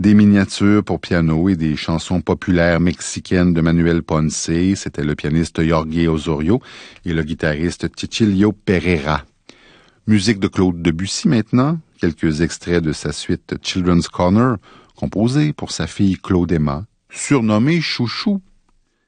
Des miniatures pour piano et des chansons populaires mexicaines de Manuel Ponce. C'était le pianiste Jorge Osorio et le guitariste Cecilio Pereira. Musique de Claude Debussy maintenant. Quelques extraits de sa suite Children's Corner, composée pour sa fille Claude Emma, surnommée Chouchou.